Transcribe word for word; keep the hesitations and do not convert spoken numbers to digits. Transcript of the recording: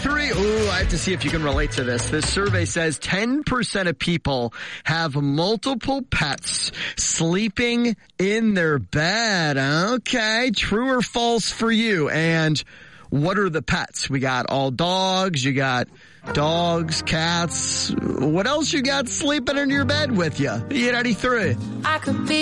eighty-three. Ooh, I have to see if you can relate to this. This survey says ten percent of people have multiple pets sleeping in their bed. Okay, true or false for you? And what are the pets? We got all dogs. You got dogs, cats. What else you got sleeping in your bed with you? eight eighty-three. I could be